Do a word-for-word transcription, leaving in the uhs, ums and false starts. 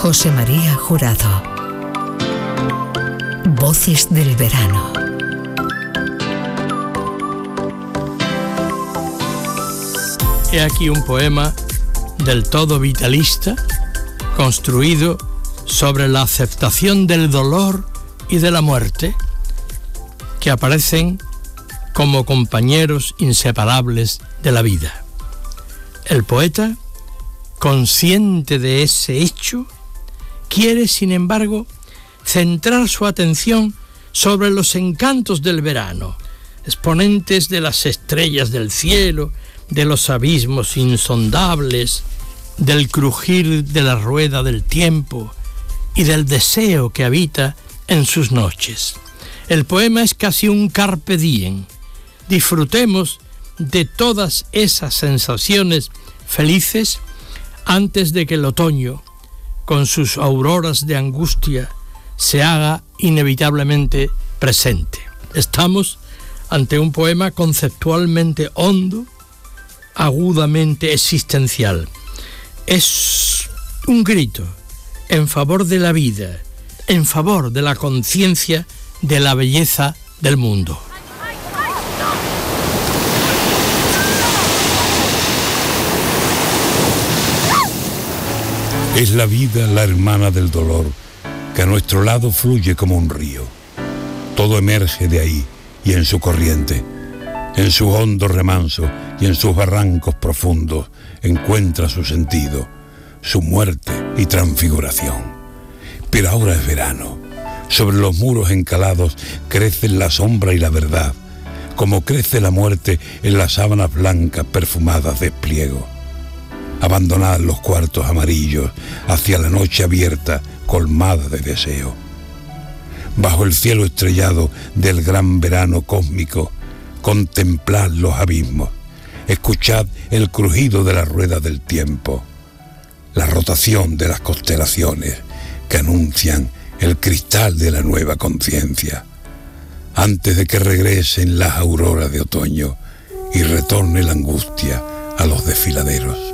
José María Jurado. Voces del verano. He aquí un poema del todo vitalista, construido sobre la aceptación del dolor y de la muerte, que aparecen como compañeros inseparables de la vida. El poeta, consciente de ese hecho, quiere, sin embargo, centrar su atención sobre los encantos del verano, exponentes de las estrellas del cielo, de los abismos insondables, del crujir de la rueda del tiempo y del deseo que habita en sus noches. El poema es casi un carpe diem. Disfrutemos de todas esas sensaciones felices antes de que el otoño, con sus auroras de angustia, se haga inevitablemente presente. Estamos ante un poema conceptualmente hondo, agudamente existencial. Es un grito en favor de la vida, en favor de la conciencia de la belleza del mundo. Es la vida la hermana del dolor, que a nuestro lado fluye como un río. Todo emerge de ahí y en su corriente. En su hondo remanso y en sus barrancos profundos encuentra su sentido, su muerte y transfiguración. Pero ahora es verano. Sobre los muros encalados crecen la sombra y la verdad, como crece la muerte en las sábanas blancas perfumadas de pliego. Abandonad los cuartos amarillos hacia la noche abierta, colmada de deseo. Bajo el cielo estrellado del gran verano cósmico, contemplad los abismos, escuchad el crujido de la rueda del tiempo, la rotación de las constelaciones que anuncian el cristal de la nueva conciencia, antes de que regresen las auroras de otoño y retorne la angustia a los desfiladeros.